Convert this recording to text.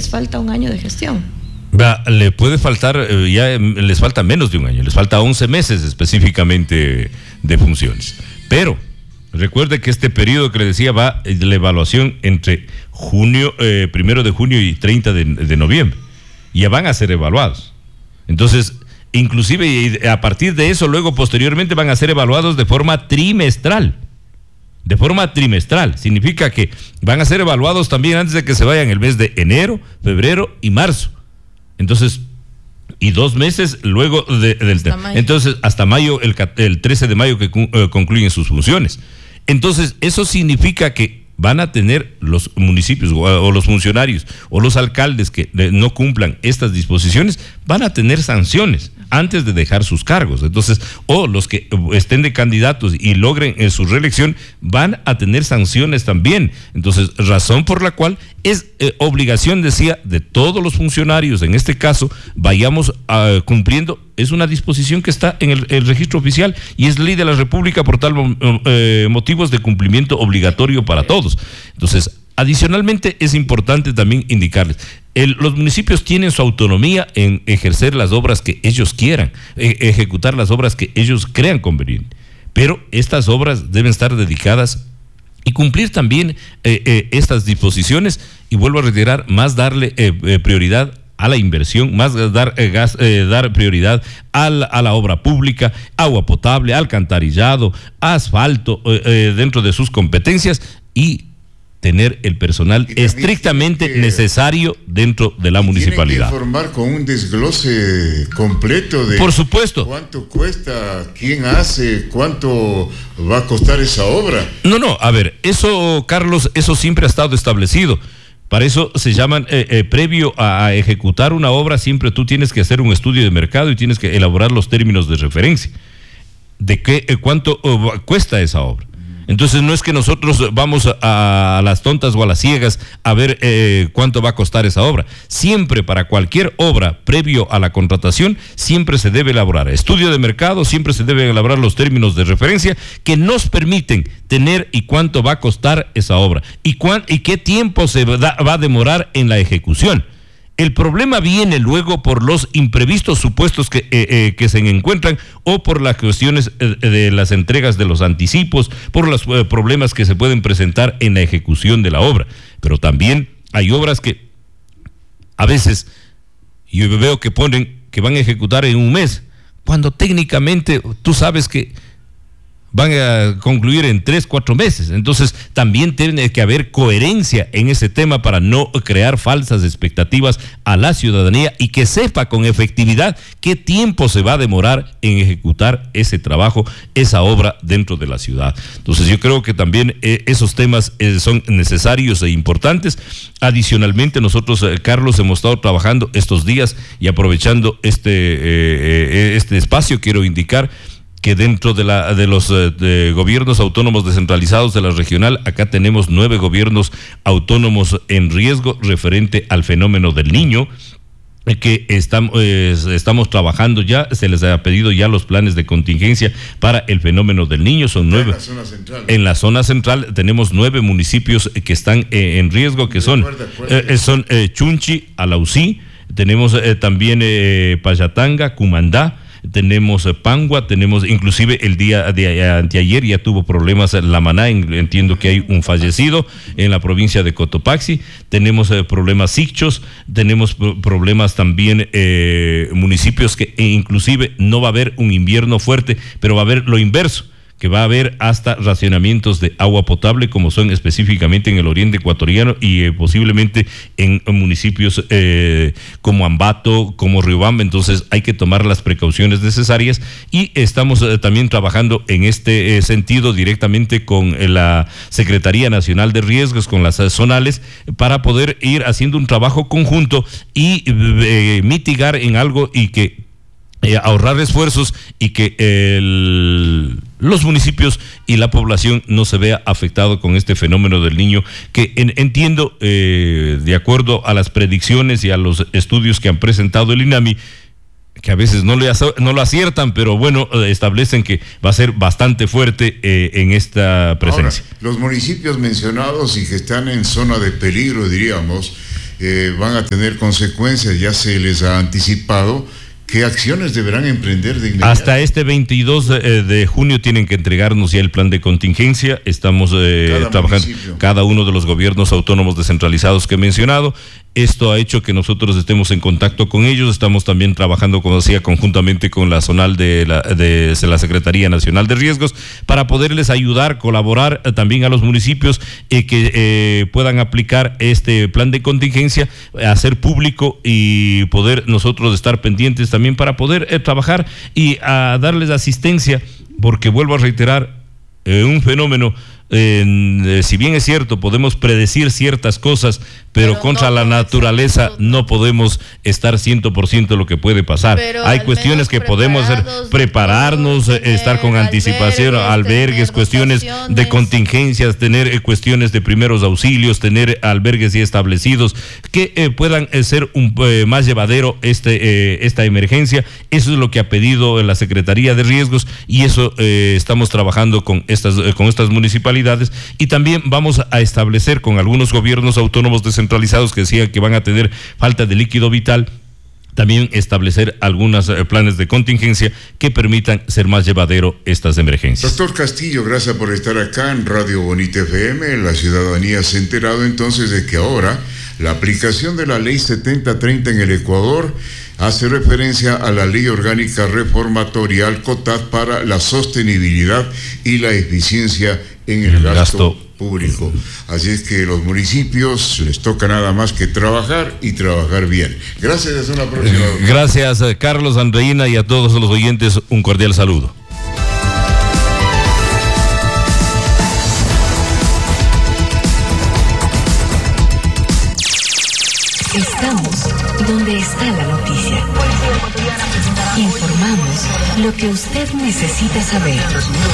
les falta un año de gestión. Le puede faltar, ya les falta menos de un año, les falta 11 meses específicamente de funciones. Pero recuerde que este periodo que le decía va de la evaluación entre 1 de junio y 30 de noviembre. Ya van a ser evaluados. Entonces, inclusive a partir de eso, luego posteriormente van a ser evaluados de forma trimestral. De forma trimestral. Significa que van a ser evaluados también antes de que se vayan el mes de enero, febrero y marzo. Entonces, y 2 meses luego del tema. Entonces, hasta mayo, el 13 de mayo que concluyen sus funciones. Entonces, eso significa que van a tener los municipios o los funcionarios o los alcaldes que no cumplan estas disposiciones, van a tener sanciones antes de dejar sus cargos. Entonces, o los que estén de candidatos y logren su reelección, van a tener sanciones también. Entonces, razón por la cual es obligación, decía, de todos los funcionarios, en este caso, vayamos cumpliendo. Es una disposición que está en el registro oficial y es ley de la República, por tal motivos de cumplimiento obligatorio para todos. Entonces, adicionalmente es importante también indicarles, los municipios tienen su autonomía en ejercer las obras que ellos quieran, ejecutar las obras que ellos crean conveniente, pero estas obras deben estar dedicadas y cumplir también estas disposiciones, y vuelvo a reiterar, más darle prioridad a la inversión, más dar prioridad a la obra pública, agua potable, alcantarillado, asfalto, dentro de sus competencias, y tener el personal estrictamente necesario dentro de la municipalidad. Tienen que informar con un desglose completo de, por supuesto, cuánto cuesta, quién hace, cuánto va a costar esa obra. No, a ver, eso, Carlos, eso siempre ha estado establecido. Para eso se llaman, previo a ejecutar una obra, siempre tú tienes que hacer un estudio de mercado y tienes que elaborar los términos de referencia de cuánto cuesta esa obra. Entonces no es que nosotros vamos a las tontas o a las ciegas a ver cuánto va a costar esa obra. Siempre, para cualquier obra, previo a la contratación, siempre se debe elaborar estudio de mercado, siempre se deben elaborar los términos de referencia que nos permiten tener y cuánto va a costar esa obra y qué tiempo se va a demorar en la ejecución. El problema viene luego por los imprevistos supuestos que se encuentran, o por las cuestiones de las entregas de los anticipos, por los problemas que se pueden presentar en la ejecución de la obra. Pero también hay obras que a veces yo veo que ponen que van a ejecutar en un mes, cuando técnicamente tú sabes que van a concluir en 3-4 meses. Entonces también tiene que haber coherencia en ese tema para no crear falsas expectativas a la ciudadanía y que sepa con efectividad qué tiempo se va a demorar en ejecutar ese trabajo, esa obra dentro de la ciudad. Entonces yo creo que también esos temas son necesarios e importantes. Adicionalmente nosotros, Carlos, hemos estado trabajando estos días y aprovechando este espacio, quiero indicar que dentro de los gobiernos autónomos descentralizados de la regional, acá tenemos 9 gobiernos autónomos en riesgo referente al fenómeno del Niño, que estamos trabajando ya. Se les ha pedido ya los planes de contingencia para el fenómeno del Niño. Son 9. En la zona central. En la zona central tenemos 9 municipios que están en riesgo, que son Chunchi, Alausí, tenemos también Payatanga, Cumandá, tenemos Pangua, tenemos inclusive el día de anteayer ya tuvo problemas La Maná, entiendo que hay un fallecido en la provincia de Cotopaxi, tenemos problemas Sicchos, tenemos problemas también municipios que inclusive no va a haber un invierno fuerte, pero va a haber lo inverso, que va a haber hasta racionamientos de agua potable, como son específicamente en el oriente ecuatoriano y posiblemente en municipios como Ambato, como Riobamba. Entonces hay que tomar las precauciones necesarias y estamos también trabajando en este sentido directamente con la Secretaría Nacional de Riesgos, con las zonales, para poder ir haciendo un trabajo conjunto y mitigar en algo y que ahorrar esfuerzos y que los municipios y la población no se vea afectado con este fenómeno del Niño, que entiendo, de acuerdo a las predicciones y a los estudios que han presentado el INAMI, que a veces no lo aciertan, pero bueno, establecen que va a ser bastante fuerte en esta presencia. Ahora, los municipios mencionados y que están en zona de peligro, diríamos, van a tener consecuencias, ya se les ha anticipado. ¿Qué acciones deberán emprender de inmediato? Hasta este 22 de junio tienen que entregarnos ya el plan de contingencia. Estamos trabajando cada uno de los gobiernos autónomos descentralizados que he mencionado. Esto ha hecho que nosotros estemos en contacto con ellos. Estamos también trabajando, como decía, conjuntamente con la zonal de la Secretaría Nacional de Riesgos para poderles ayudar, colaborar también a los municipios que puedan aplicar este plan de contingencia, hacer público y poder nosotros estar pendientes también para poder trabajar y a darles asistencia, porque vuelvo a reiterar, un fenómeno, si bien es cierto, podemos predecir ciertas cosas, pero contra la naturaleza no podemos estar 100% lo que puede pasar. Hay cuestiones que podemos hacer, prepararnos, estar con anticipación, albergues, cuestiones de contingencias, tener cuestiones de primeros auxilios, tener albergues ya establecidos que puedan ser más llevadero esta emergencia. Eso es lo que ha pedido la Secretaría de Riesgos y eso estamos trabajando con estas municipalidades, y también vamos a establecer con algunos gobiernos autónomos descentralizados que decían que van a tener falta de líquido vital, también establecer algunos planes de contingencia que permitan ser más llevadero estas emergencias. Doctor Castillo, gracias por estar acá en Radio Bonita FM. La ciudadanía se ha enterado entonces de que ahora la aplicación de la Ley 7030 en el Ecuador hace referencia a la Ley Orgánica Reformatoria COTAD para la sostenibilidad y la eficiencia en el gasto público. Así es que los municipios les toca nada más que trabajar y trabajar bien. Gracias, hasta una próxima. Gracias, Carlos, Andreina, y a todos los oyentes un cordial saludo. Estamos donde está la noticia. Informamos lo que usted necesita saber.